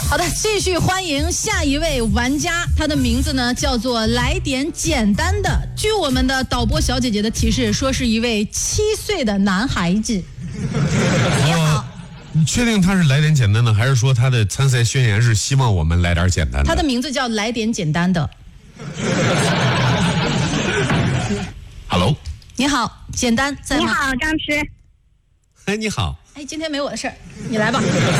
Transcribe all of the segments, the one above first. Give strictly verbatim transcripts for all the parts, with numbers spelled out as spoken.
好的，继续欢迎下一位玩家，他的名字呢叫做来点简单的。据我们的导播小姐姐的提示，说是一位七岁的男孩子。你好， 你确定他是来点简单的，还是说他的参赛宣言是希望我们来点简单的？ 他的名字叫来点简单的。 Hello， 你好，简单在吗？ 你好，张弛。 哎，你好。 哎，今天没我的事儿，你来吧。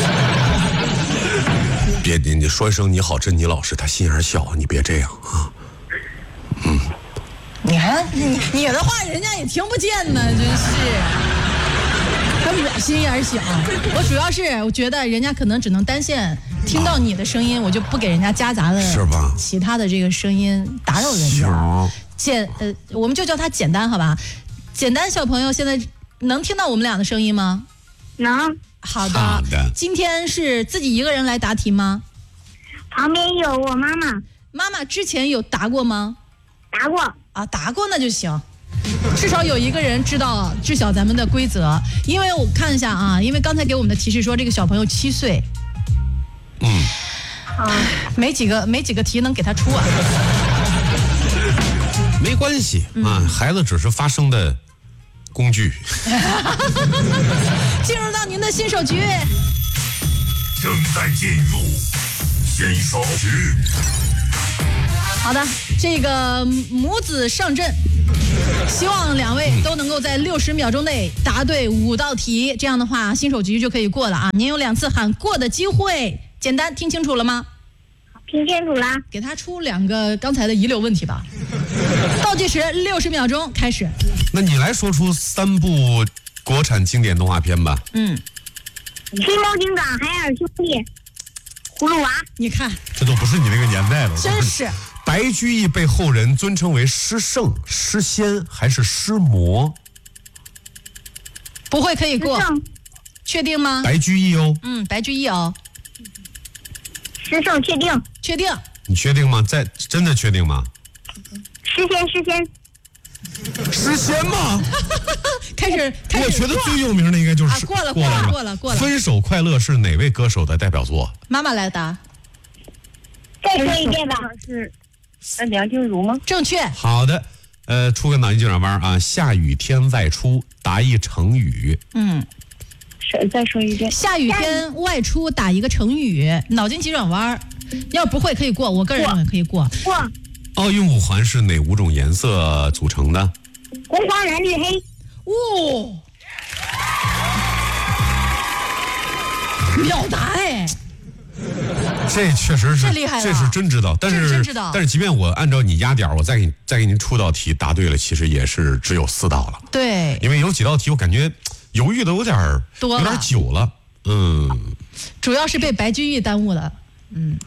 别，你你说一声你好，珍妮老师，他心眼小，你别这样啊。嗯， 你还你你的话人家也听不见呢，真是。跟我心眼小，我主要是我觉得人家可能只能单线听到你的声音，我就不给人家夹杂了是吧？ 其他的这个声音打扰人家。简呃，我们就叫他简单好吧？简单小朋友现在能听到我们俩的声音吗？ 能。 好的。 好的。 今天是自己一个人来答题吗？ 旁边有我妈妈。 妈妈之前有答过吗？ 答过。 啊，答过那就行。至少有一个人知道知晓咱们的规则，因为我看一下啊，因为刚才给我们的提示说这个小朋友七岁， 嗯， 啊， 没几个没几个题能给他出啊。 没关系啊，嗯、孩子只是发声的工具。 进入到您的新手局， 正在进入新手局。 好的，这个母子上阵，希望两位都能够在六十秒钟内答对五道题，这样的话新手局就可以过了啊！您有两次喊过的机会。简单，听清楚了吗？ 听清楚了。 给他出两个刚才的遗留问题吧。倒计时六十秒钟开始。 那你来说出三部国产经典动画片吧。 嗯， 黑猫警长、海尔兄弟、葫芦娃。 你看， 这都不是你那个年代了。 真是。 白居易被后人尊称为诗圣、诗仙还是诗魔？ 不会可以过，确定吗？ 白居易哦。 嗯，白居易哦。 诗圣确定。 确定。 你确定吗？在真的确定吗？ 诗仙，诗仙。 诗仙吗？ 开始，开始。 我觉得最有名的应该就是、 啊、过了，过了，过了，过了。 分手快乐是哪位歌手的代表作？ 妈妈来答。 再说一遍吧。 是。呃，梁静茹吗？ 正确。 好的，呃，出个脑筋急转弯啊！下雨天外出，答一成语。 嗯， 是再说一遍。 下雨天外出，打一个成语。脑筋急转弯，要不会可以过，我个人认为可以过。 过。 奥运五环是哪五种颜色组成的？ 红黄蓝绿黑。 哦，秒答哎！ 这确实是， 这厉害了， 这是真知道。但是真知道， 但是即便我按照你压点，我再给你再给您出道题答对了，其实也是只有四道了。 对， 因为有几道题我感觉犹豫的有点多， 有点久了。嗯， 主要是被白居易耽误了。嗯，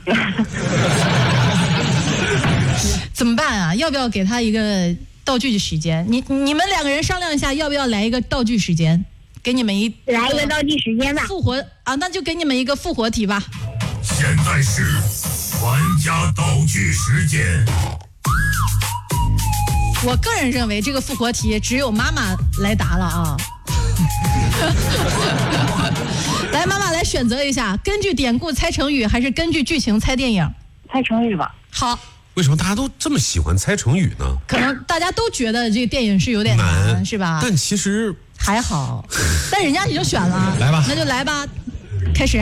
怎么办啊？要不要给他一个道具时间？你你们两个人商量一下，要不要来一个道具时间？给你们一来一个道具时间吧。 复活啊，那就给你们一个复活题吧。 现在是玩家道具时间。 我个人认为这个复活题只有妈妈来答了啊。来，妈妈来选择一下，根据典故猜成语，还是根据剧情猜电影？ 猜成语吧。 好。 为什么大家都这么喜欢猜成语呢？ 可能大家都觉得这个电影是有点难，难是吧？ 但其实还好。但人家已经选了， 来吧， 那就来吧，开始。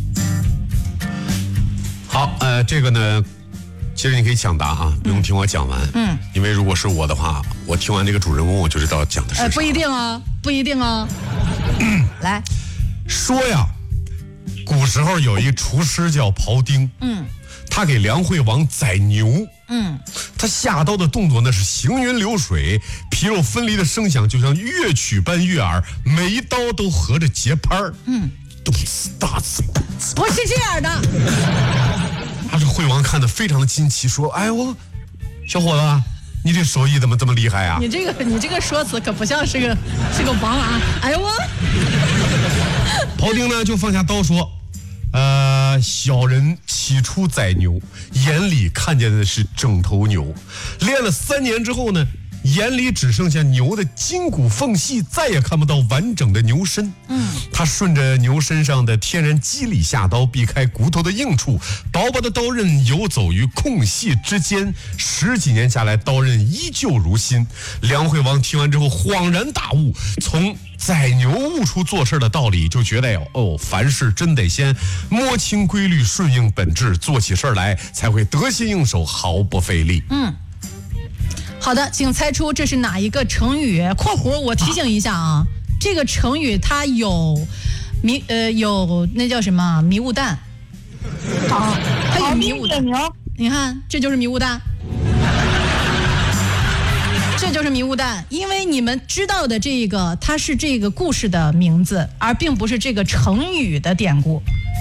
好，呃，这个呢，其实你可以抢答啊，不用听我讲完。嗯，因为如果是我的话，我听完这个主人公，我就知道讲的是啥。 呃，不一定哦，不一定哦。嗯、来， 说呀，古时候有一厨师叫庖丁，嗯，他给梁惠王宰牛，嗯，他下刀的动作那是行云流水，皮肉分离的声响就像乐曲般悦耳，每一刀都合着节拍儿，嗯。动次大次， 不是这样的。 他这惠王看得非常的惊奇，说：“哎呦，小伙子，你这手艺怎么这么厉害啊？” 你这个你这个说辞可不像是个是个王啊！哎呦我。 庖丁呢就放下刀说：“呃，小人起初宰牛，眼里看见的是整头牛，练了三年之后呢， 眼里只剩下牛的筋骨缝隙，再也看不到完整的牛身。嗯，他顺着牛身上的天然肌理下刀，避开骨头的硬处，薄薄的刀刃游走于空隙之间。十几年下来，刀刃依旧如新。梁惠王听完之后恍然大悟，从宰牛悟出做事的道理，就觉得哟，哦，凡事真得先摸清规律，顺应本质，做起事来才会得心应手，毫不费力。 嗯，好的，请猜出这是哪一个成语？括弧我提醒一下啊，啊这个成语它有迷呃有那叫什么迷雾弹， 好， 它有迷雾弹。 牛， 你看，这就是迷雾弹。这就是迷雾弹，因为你们知道的这个，它是这个故事的名字，而并不是这个成语的典故。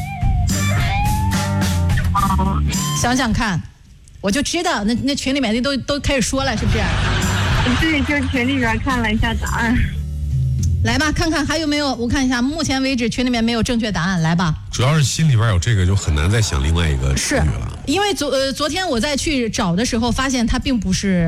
想想看，我就知道，那那群里面的都都开始说了，是不是？ 对，就群里边看了一下答案。 来吧，看看还有没有？我看一下，目前为止群里面没有正确答案，来吧。 主要是心里边有这个，就很难再想另外一个成语了。 是因为昨呃昨天我再去找的时候，发现它并不是。